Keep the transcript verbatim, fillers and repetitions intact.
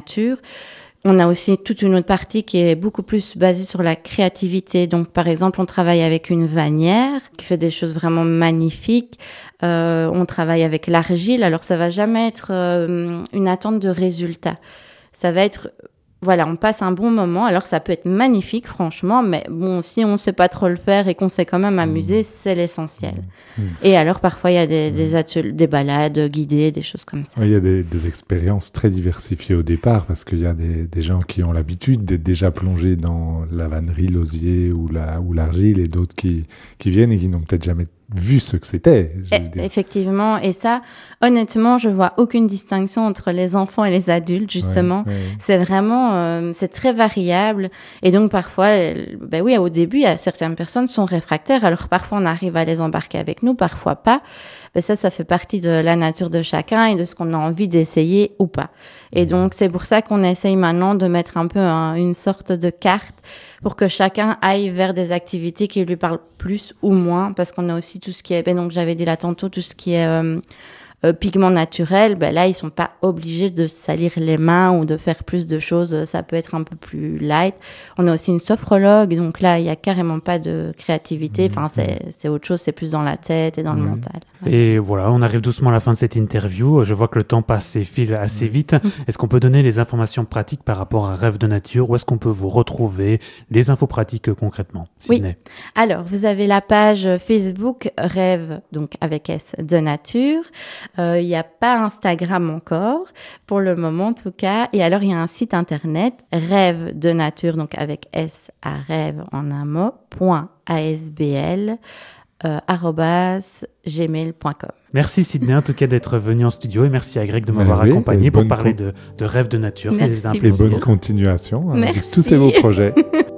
nature. On a aussi toute une autre partie qui est beaucoup plus basée sur la créativité. Donc, par exemple, on travaille avec une vannière qui fait des choses vraiment magnifiques. Euh, on travaille avec l'argile. Alors, ça va jamais être euh, une attente de résultat. Ça va être... Voilà, on passe un bon moment. Alors, ça peut être magnifique, franchement, mais bon, si on ne sait pas trop le faire et qu'on sait quand même amuser, c'est l'essentiel. Mmh. Et alors, parfois, il y a des, des, ateliers, des balades guidées, des choses comme ça. Oui, il y a des, des expériences très diversifiées au départ, parce qu'il y a des, des gens qui ont l'habitude d'être déjà plongés dans la vannerie, l'osier ou, la, ou l'argile, et d'autres qui, qui viennent et qui n'ont peut-être jamais vu ce que c'était. Et, effectivement, et ça, honnêtement, je vois aucune distinction entre les enfants et les adultes, justement. Ouais, ouais. C'est vraiment, euh, c'est très variable. Et donc, parfois, ben oui, au début, il y a certaines personnes qui sont réfractaires. Alors, parfois, on arrive à les embarquer avec nous, parfois pas. Ben ça, ça fait partie de la nature de chacun et de ce qu'on a envie d'essayer ou pas. Et donc, c'est pour ça qu'on essaye maintenant de mettre un peu un, une sorte de carte pour que chacun aille vers des activités qui lui parlent plus ou moins, parce qu'on a aussi tout ce qui est, ben donc j'avais dit là tantôt, tout ce qui est euh, euh, pigments naturels, ben là, ils sont pas obligés de salir les mains ou de faire plus de choses, ça peut être un peu plus light. On a aussi une sophrologue, donc là, il y a carrément pas de créativité, enfin, c'est, c'est autre chose, c'est plus dans la tête et dans le mental. Ouais. Et voilà, on arrive doucement à la fin de cette interview. Je vois que le temps passe et file assez vite. Est-ce qu'on peut donner les informations pratiques par rapport à Rêve de Nature? Où est-ce qu'on peut vous retrouver? Les infos pratiques euh, concrètement, Sydney. Oui. Alors, vous avez la page Facebook Rêve, donc avec S, de Nature. Il euh, n'y a pas Instagram encore, pour le moment en tout cas. Et alors, il y a un site internet, Rêve de Nature, donc avec S à Rêve en un mot, point asbl. Euh, arobase gmail point com. Merci Sydney en tout cas d'être venu en studio et merci à Greg de m'avoir oui, accompagné pour parler con... de, de Rêve de Nature. Merci C'est un plaisir. Et bonne continuation avec tous ces beaux projets.